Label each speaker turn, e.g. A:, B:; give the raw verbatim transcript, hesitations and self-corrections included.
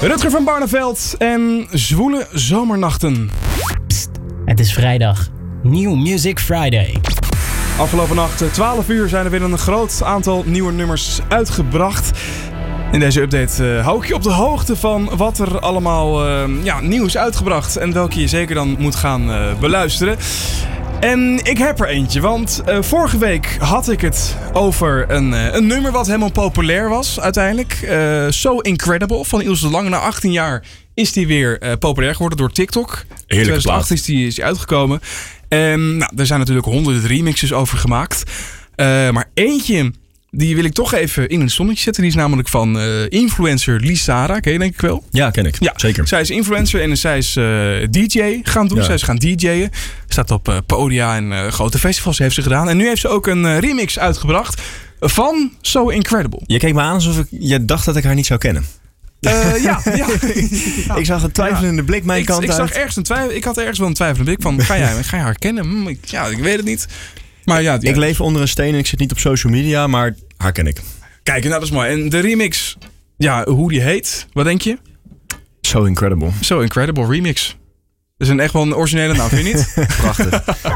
A: Rutger van Barneveld en Zwoele Zomernachten.
B: Psst, het is vrijdag. New Music Friday.
A: Afgelopen nacht, twaalf uur, zijn er weer een groot aantal nieuwe nummers uitgebracht. In deze update uh, hou ik je op de hoogte van wat er allemaal uh, ja, nieuw is uitgebracht. En welke je zeker dan moet gaan uh, beluisteren. En ik heb er eentje, want uh, vorige week had ik het over een, uh, een nummer wat helemaal populair was uiteindelijk. Uh, So Incredible van Ilse de Lange. Na achttien jaar is die weer uh, populair geworden door TikTok. In tweeduizend acht is die, is die uitgekomen. En nou, er zijn natuurlijk honderden remixes over gemaakt. Uh, maar eentje, die wil ik toch even in een zonnetje zetten. Die is namelijk van uh, influencer Lisara. Ken je denk ik wel?
C: Ja, ken ik. Ja, zeker.
A: Zij is influencer en zij is uh, D J gaan doen. Ja. Zij is gaan D J'en. Staat op uh, podia en uh, grote festivals heeft ze gedaan. En nu heeft ze ook een uh, remix uitgebracht van So Incredible.
C: Je keek me aan alsof ik, je dacht dat ik haar niet zou kennen.
A: Uh, ja, ja.
C: Ik zag een twijfelende ja. blik mijn
A: ik,
C: kant
A: ik
C: uit.
A: Zag ergens een twijfel, ik had ergens wel een twijfelende blik van, ga jij, ga je haar kennen? Hm, ik, ja, ik weet het niet. Maar ja,
C: ik ja. leef onder een steen en ik zit niet op social media, maar haar ken ik.
A: Kijk, nou dat is mooi. En de remix, ja, hoe die heet, wat denk je?
C: So Incredible.
A: So Incredible remix. Dat is een echt wel een originele naam, vind je niet?
C: Prachtig.